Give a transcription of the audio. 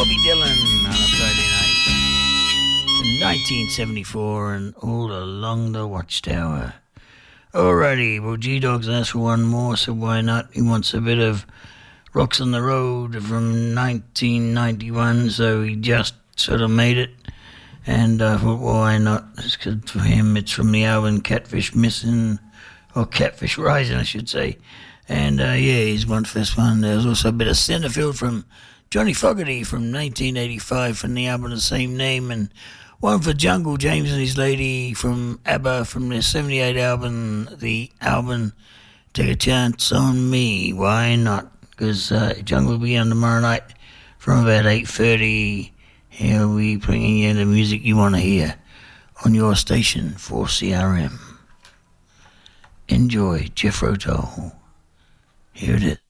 Bobby Dylan on a Friday night. 1974 and All Along the Watchtower. Alrighty, well, G-Dog's asked for one more, so why not? He wants a bit of Rocks on the Road from 1991, so he just sort of made it. And I thought, why not? It's good for him. It's from the album Catfish Missing, or Catfish Rising, I should say. And yeah, he's one for this one. There's also a bit of Centerfield from Johnny Fogerty from 1985 from the album of the same name, and one for Jungle James and his lady from ABBA from their 78 album, the album Take a Chance on Me. Why not? Because Jungle will be on tomorrow night from about 8:30. Here we bringing you the music you want to hear on your station for CRM. Enjoy Jethro Tull. Here it is.